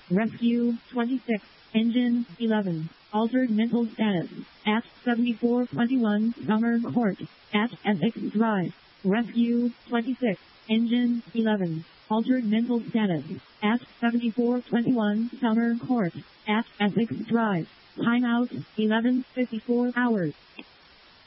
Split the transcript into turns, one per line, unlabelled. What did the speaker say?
Rescue 26. Engine 11. Altered mental status. At 7421 Summer Court. At Essex Drive. Rescue 26. Engine 11. Altered mental status. At 7421 Summer Court. At Essex Drive. Timeout 11:54 hours.